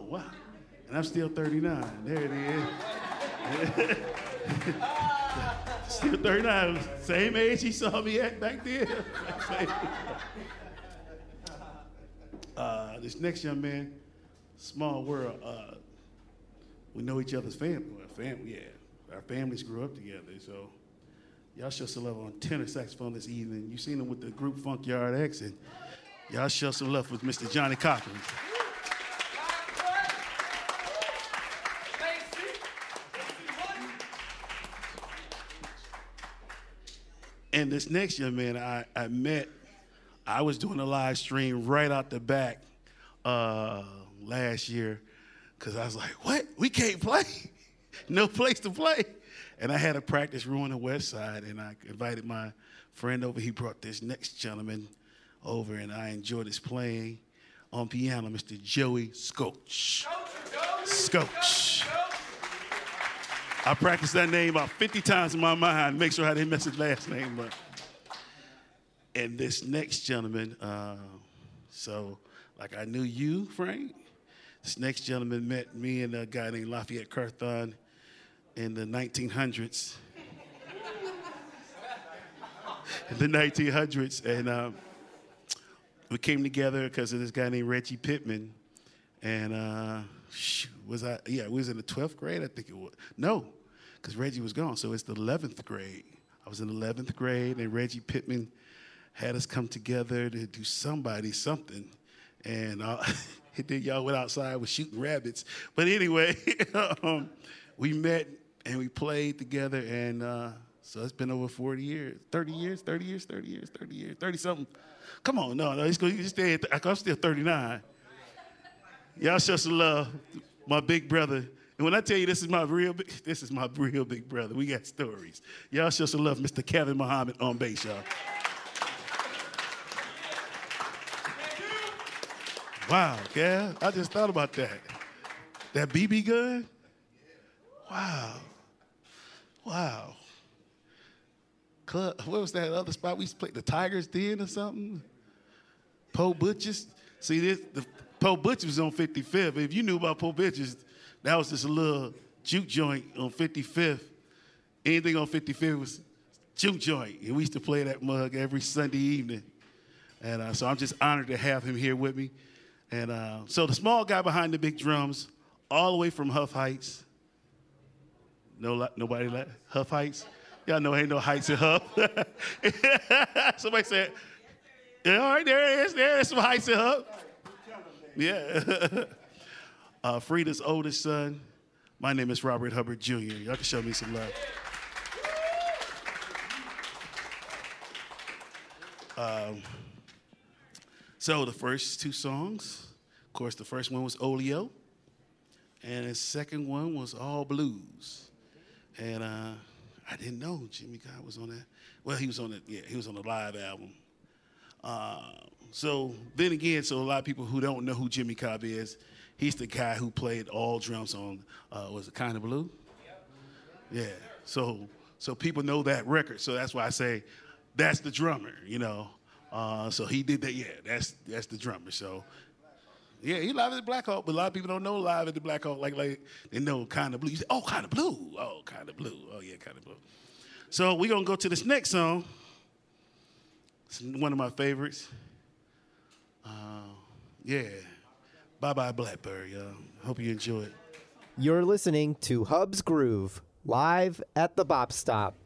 wow. And I'm still 39. There it is. Still 39. Same age he saw me at back then. This next young man, small world. We know each other's family. Well, family, yeah. Our families grew up together, so y'all show some love on tenor saxophone this evening. You seen him with the group Funk Yard X, and y'all show some love with Mr. Johnny Cochran. And this next young man I met, I was doing a live stream right out the back last year, because I was like, what? We can't play? No place to play. And I had a practice room on the west side, and I invited my friend over. He brought this next gentleman over, and I enjoyed his playing on piano, Mr. Joey Scotch. Scotch. I practiced that name about 50 times in my mind to make sure I didn't mess his last name up. And this next gentleman, so like I knew you, Frank. This next gentleman met me and a guy named Lafayette Carthon in the 1900s. In the 1900s, and we came together because of this guy named Reggie Pittman, and we was in the 12th grade, I think it was. No, because Reggie was gone, so it's the 11th grade. I was in the 11th grade, and Reggie Pittman had us come together to do something, and then y'all went outside with shooting rabbits. But anyway, we met and we played together, and so it's been over 40 years, 30 years, 30 something. Come on, no, you just stay I'm still 39. Y'all show some love, my big brother. And when I tell you this is my real big brother, we got stories. Y'all show some love, Mr. Kevin Muhammad on bass, y'all. Wow, yeah, I just thought about that. That BB gun? Wow. Club, what was that other spot we used to play? The Tigers Den or something? Po Butchers? See, the Po Butchers was on 55th. If you knew about Po Butchers, that was just a little juke joint on 55th. Anything on 55th was juke joint. And we used to play that mug every Sunday evening. And so I'm just honored to have him here with me. And so the small guy behind the big drums, all the way from Huff Heights. Nobody Huff Heights? Y'all know ain't no heights in Huff. Somebody said, yeah, all right, there it is. There's some heights in Huff. Yeah. Frida's oldest son. My name is Robert Hubbard Jr. Y'all can show me some love. So the first two songs, of course, the first one was Oleo, and the second one was All Blues. And I didn't know Jimmy Cobb was on that. Well, he was on it. Yeah, he was on the live album. So then again, so a lot of people who don't know who Jimmy Cobb is, he's the guy who played all drums on, was it Kind of Blue? Yeah. So people know that record. So that's why I say that's the drummer, you know. So he did that. Yeah, that's the drummer. So yeah, he live at the Black Hawk, but a lot of people don't know live at the Black Hawk. Like they know Kind of Blue. You say, oh, Kind of Blue. Oh, Kind of Blue. Oh yeah, Kind of Blue. So we're gonna go to this next song. It's one of my favorites. Yeah, Bye Bye Blackbird, y'all. Hope you enjoy it. You're listening to Hub's Groove, live at the Bop Stop.